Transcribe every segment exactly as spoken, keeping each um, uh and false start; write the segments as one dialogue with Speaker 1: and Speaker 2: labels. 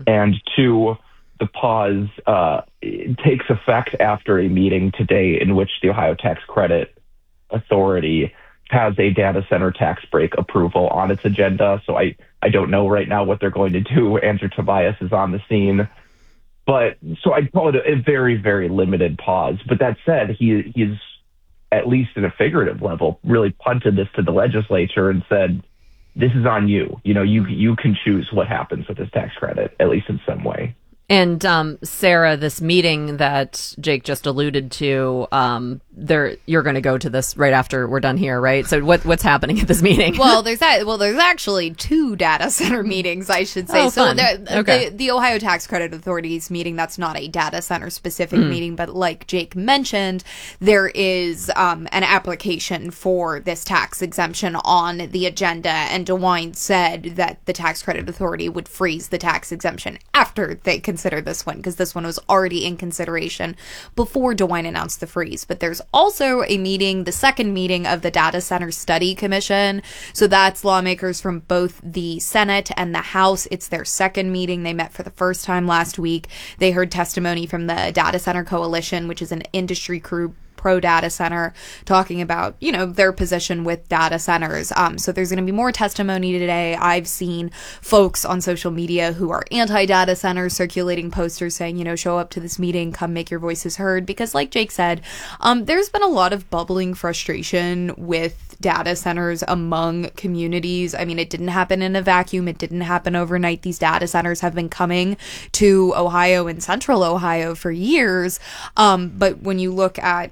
Speaker 1: And two, the pause uh, takes effect after a meeting today in which the Ohio Tax Credit Authority has a data center tax break approval on its agenda. So I, I don't know right now what they're going to do. Andrew Tobias is on the scene. But so I'd call it a, a very, very limited pause. But that said, he he's, at least in a figurative level, really punted this to the legislature and said, this is on you. You know, you you can choose what happens with this tax credit, at least in some way.
Speaker 2: And um, Sarah, this meeting that Jake just alluded to, um, there you're going to go to this right after we're done here, right? So what what's happening at this meeting?
Speaker 3: Well, there's that. Well, there's actually two data center meetings, I should say.
Speaker 2: Oh,
Speaker 3: so
Speaker 2: fun.
Speaker 3: the,
Speaker 2: Okay.
Speaker 3: the the Ohio Tax Credit Authority's meeting, that's not a data center specific
Speaker 2: Mm.
Speaker 3: meeting, but like Jake mentioned, there is um, an application for this tax exemption on the agenda, and DeWine said that the Tax Credit Authority would freeze the tax exemption after they consider this one, because this one was already in consideration before DeWine announced the freeze. But there's also a meeting, the second meeting of the Data Center Study Commission. So that's lawmakers from both the Senate and the House. It's their second meeting. They met for the first time last week. They heard testimony from the Data Center Coalition, which is an industry group pro data center, talking about, you know, their position with data centers. Um, so there's going to be more testimony today. I've seen folks on social media who are anti-data centers circulating posters saying, you know, show up to this meeting, come make your voices heard. Because like Jake said, um, there's been a lot of bubbling frustration with data centers among communities. I mean, it didn't happen in a vacuum. It didn't happen overnight. These data centers have been coming to Ohio and central Ohio for years. Um, but when you look at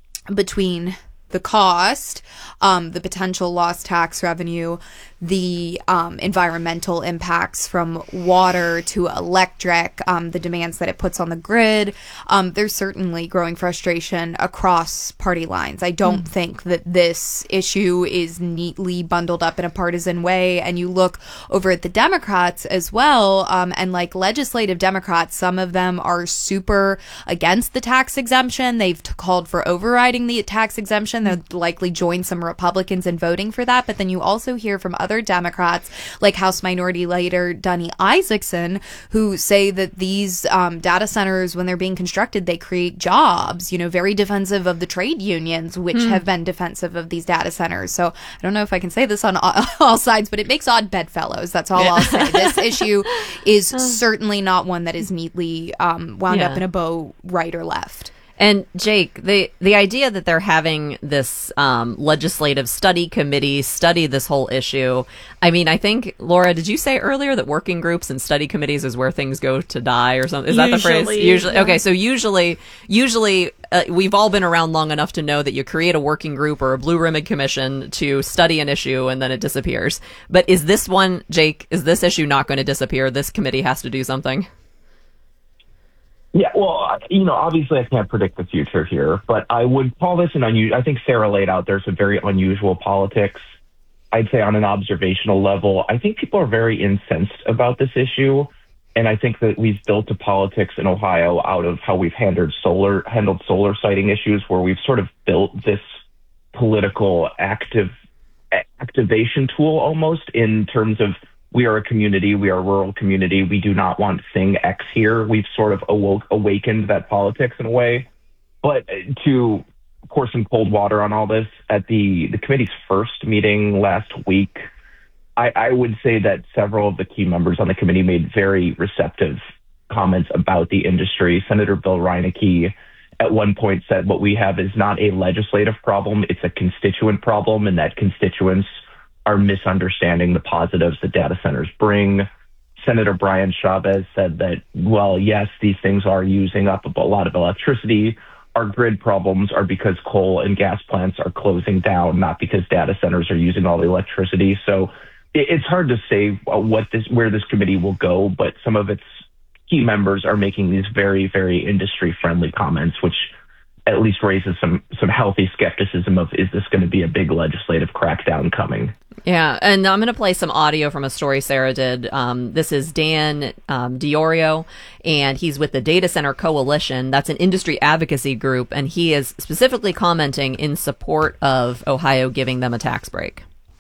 Speaker 3: between the cost, um, the potential lost tax revenue, the um, environmental impacts from water to electric, um, the demands that it puts on the grid, um, there's certainly growing frustration across party lines. I don't mm. think that this issue is neatly bundled up in a partisan way. And you look over at the Democrats as well, um, and like legislative Democrats, some of them are super against the tax exemption. They've t- called for overriding the tax exemption. They'll likely join some Republicans in voting for that. But then you also hear from other Democrats, like House Minority Leader Donnie Isaacson, who say that these um, data centers, when they're being constructed, they create jobs, you know, very defensive of the trade unions, which mm. have been defensive of these data centers. So I don't know if I can say this on all, all sides, but it makes odd bedfellows. That's all yeah. I'll say. This issue is certainly not one that is neatly um, wound yeah. up in a bow right or left.
Speaker 2: And Jake, the the idea that they're having this um, legislative study committee study this whole issue, I mean, I think, Laura, did you say earlier that working groups and study committees is where things go to die or something? Is that usually, the phrase? Usually. Yeah. Okay, so usually, usually uh, we've all been around long enough to know that you create a working group or a blue ribbon commission to study an issue and then it disappears. But is this one, Jake, is this issue not going to disappear? This committee has to do something?
Speaker 1: Yeah, well, you know, obviously I can't predict the future here, but I would call this an unusual, I think Sarah laid out there's some very unusual politics. I'd say on an observational level, I think people are very incensed about this issue. And I think that we've built a politics in Ohio out of how we've handled solar, handled solar siting issues, where we've sort of built this political active activation tool almost in terms of, we are a community, we are a rural community, we do not want thing X here. We've sort of awoke, awakened that politics in a way. But to pour some cold water on all this, at the, the committee's first meeting last week, I, I would say that several of the key members on the committee made very receptive comments about the industry. Senator Bill Reineke at one point said what we have is not a legislative problem, it's a constituent problem, and that constituents are misunderstanding the positives that data centers bring. Senator Brian Chavez said that, well, yes, these things are using up a lot of electricity. Our grid problems are because coal and gas plants are closing down, not because data centers are using all the electricity. So it's hard to say what this, where this committee will go, but some of its key members are making these very, very industry-friendly comments, which at least raises some some healthy skepticism of, is this going to be a big legislative crackdown coming?
Speaker 2: Yeah, and I'm going to play some audio from a story Sarah did. Um, this is Dan um, Diorio, and he's with the Data Center Coalition. That's an industry advocacy group, and he is specifically commenting in support of Ohio giving them a tax break.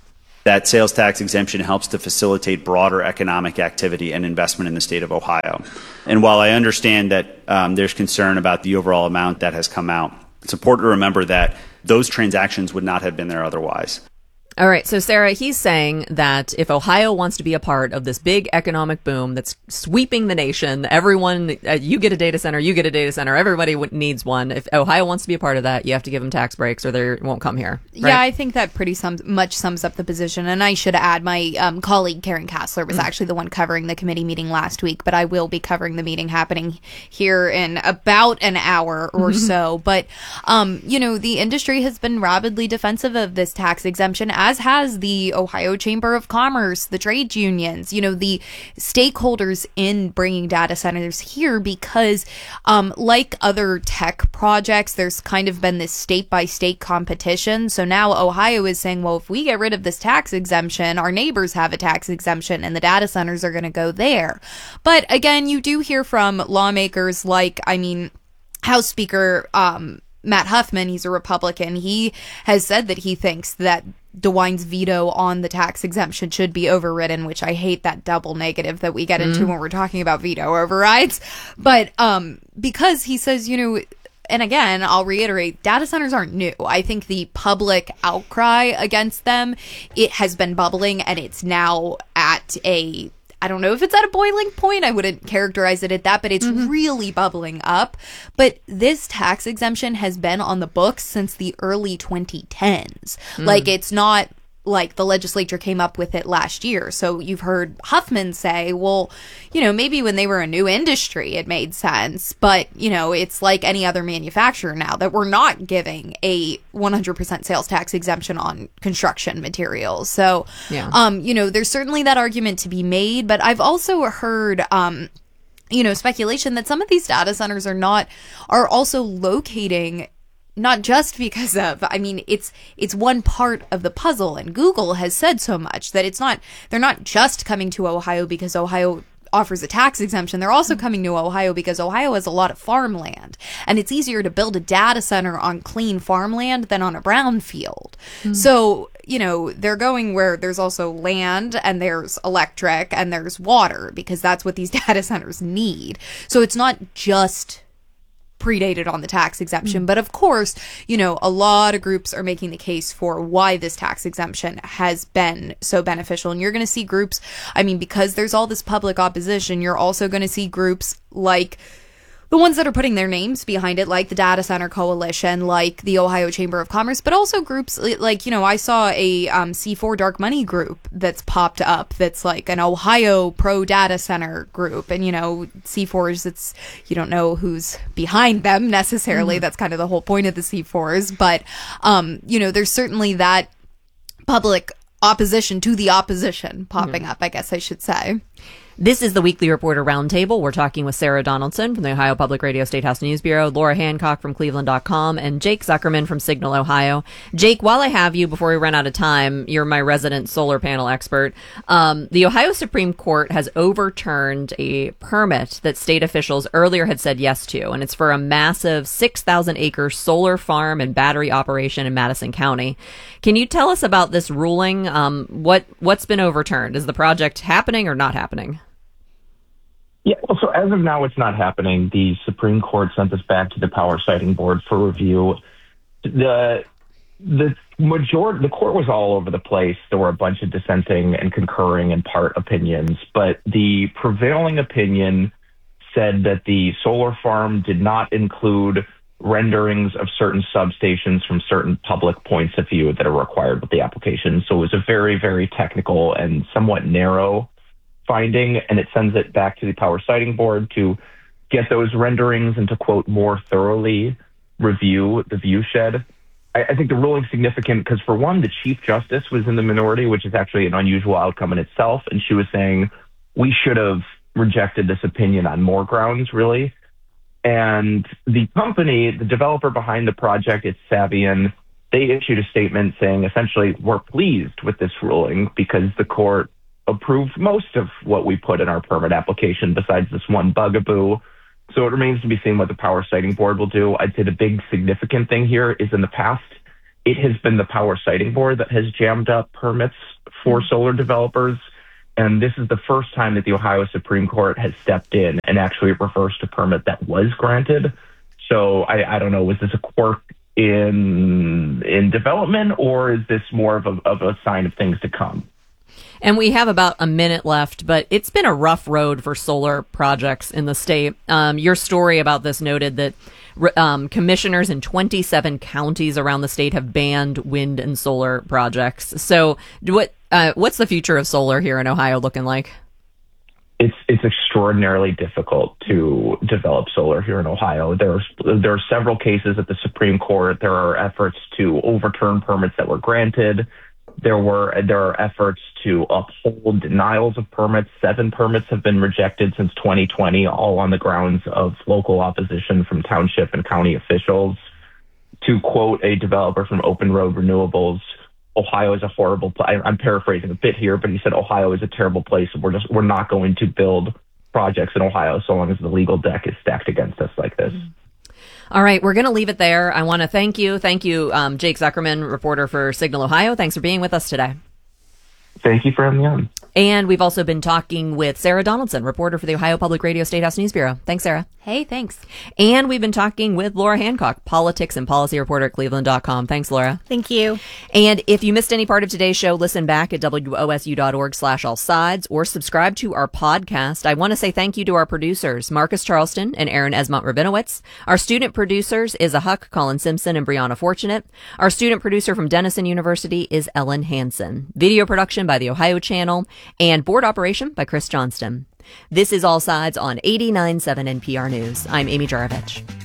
Speaker 4: That sales tax exemption helps to facilitate broader economic activity and investment in the state of Ohio. And while I understand that um, there's concern about the overall amount that has come out, it's important to remember that those transactions would not have been there otherwise.
Speaker 2: All right. So, Sarah, he's saying that if Ohio wants to be a part of this big economic boom that's sweeping the nation, everyone, uh, you get a data center, you get a data center, everybody w- needs one. If Ohio wants to be a part of that, you have to give them tax breaks or they won't come here. Right?
Speaker 3: Yeah, I think that pretty sums, much sums up the position. And I should add, my um, colleague Karen Kassler was mm. actually the one covering the committee meeting last week, but I will be covering the meeting happening here in about an hour or mm-hmm. so. But, um, you know, the industry has been rabidly defensive of this tax exemption, as has the Ohio Chamber of Commerce, the trade unions, you know, the stakeholders in bringing data centers here, because um, like other tech projects, there's kind of been this state by state competition. So now Ohio is saying, well, if we get rid of this tax exemption, our neighbors have a tax exemption and the data centers are going to go there. But again, you do hear from lawmakers like, I mean, House Speaker um, Matt Huffman, he's a Republican. He has said that he thinks that DeWine's veto on the tax exemption should be overridden, which I hate that double negative that we get mm. into when we're talking about veto overrides. But um, because he says, you know, and again, I'll reiterate, data centers aren't new. I think the public outcry against them, it has been bubbling, and it's now at a, I don't know if it's at a boiling point. I wouldn't characterize it at that, but it's mm-hmm. really bubbling up. But this tax exemption has been on the books since the early twenty tens. Mm. Like, it's not like the legislature came up with it last year. So you've heard Huffman say, well, you know, maybe when they were a new industry, it made sense. But, you know, it's like any other manufacturer now that we're not giving a one hundred percent sales tax exemption on construction materials. So, yeah. um, you know, there's certainly that argument to be made. But I've also heard, um, you know, speculation that some of these data centers are not, are also locating not just because of, I mean, it's it's one part of the puzzle, and Google has said so much that it's not, they're not just coming to Ohio because Ohio offers a tax exemption. They're also coming to Ohio because Ohio has a lot of farmland, and it's easier to build a data center on clean farmland than on a brown field. Mm. So, you know, they're going where there's also land and there's electric and there's water, because that's what these data centers need. So it's not just predated on the tax exemption. Mm. But of course, you know, a lot of groups are making the case for why this tax exemption has been so beneficial. And you're going to see groups, I mean, because there's all this public opposition, you're also going to see groups like the ones that are putting their names behind it, like the Data Center Coalition, like the Ohio Chamber of Commerce, but also groups like, you know, I saw a um, C four Dark Money group that's popped up that's like an Ohio pro-data center group. And, you know, C fours, it's, you don't know who's behind them necessarily. Mm-hmm. That's kind of the whole point of the C fours. But, um, you know, there's certainly that public opposition to the opposition popping mm-hmm. up, I guess I should say.
Speaker 2: This is the Weekly Reporter Roundtable. We're talking with Sarah Donaldson from the Ohio Public Radio Statehouse News Bureau, Laura Hancock from Cleveland dot com, and Jake Zuckerman from Signal, Ohio. Jake, while I have you, before we run out of time, you're my resident solar panel expert. Um, the Ohio Supreme Court has overturned a permit that state officials earlier had said yes to, and it's for a massive six thousand acre solar farm and battery operation in Madison County. Can you tell us about this ruling? Um, what, what's been overturned? Is the project happening or not happening?
Speaker 1: Yeah, well, so as of now, it's not happening. The Supreme Court sent this back to the Power Siting Board for review. The the majority, the court was all over the place. There were a bunch of dissenting and concurring and part opinions, but the prevailing opinion said that the solar farm did not include renderings of certain substations from certain public points of view that are required with the application. So it was a very, very technical and somewhat narrow finding, and it sends it back to the Power Siting Board to get those renderings and to, quote, more thoroughly review the viewshed. I, I think the ruling's significant because, for one, the Chief Justice was in the minority, which is actually an unusual outcome in itself, and she was saying we should have rejected this opinion on more grounds, really. And the company, the developer behind the project, it's Savion, they issued a statement saying, essentially, we're pleased with this ruling because the court approved most of what we put in our permit application besides this one bugaboo. So it remains to be seen what the Power Siting Board will do. I'd say the big significant thing here is in the past, it has been the Power Siting Board that has jammed up permits for solar developers. And this is the first time that the Ohio Supreme Court has stepped in and actually reversed a permit that was granted. So I, I don't know, was this a quirk in in development, or is this more of a, of a sign of things to come?
Speaker 2: And we have about a minute left, but it's been a rough road for solar projects in the state. Um, your story about this noted that um, commissioners in twenty-seven counties around the state have banned wind and solar projects. So what uh, what's the future of solar here in Ohio looking like?
Speaker 1: It's it's extraordinarily difficult to develop solar here in Ohio. There's there are several cases at the Supreme Court. There are efforts to overturn permits that were granted. There were there are efforts to uphold denials of permits. Seven permits have been rejected since twenty twenty, all on the grounds of local opposition from township and county officials. To quote a developer from Open Road Renewables, Ohio is a horrible place. I'm paraphrasing a bit here, but he said Ohio is a terrible place. We're just we're not going to build projects in Ohio so long as the legal deck is stacked against us like this.
Speaker 2: All right, we're going to leave it there. I want to thank you. Thank you, um, Jake Zuckerman, reporter for Signal Ohio. Thanks for being with us today.
Speaker 1: Thank you for having me on.
Speaker 2: And we've also been talking with Sarah Donaldson, reporter for the Ohio Public Radio Statehouse News Bureau. Thanks, Sarah.
Speaker 3: Hey, thanks.
Speaker 2: And we've been talking with Laura Hancock, politics and policy reporter at cleveland dot com. Thanks, Laura.
Speaker 5: Thank you.
Speaker 2: And if you missed any part of today's show, listen back at W O S U dot org slash all sides or subscribe to our podcast. I want to say thank you to our producers, Marcus Charleston and Aaron Esmont Rabinowitz. Our student producers is a Huck, Colin Simpson, and Brianna Fortunate. Our student producer from Denison University is Ellen Hansen. Video production by the Ohio Channel and board operation by Chris Johnston. This is All Sides on eighty-nine point seven N P R News. I'm Amy Jarovich.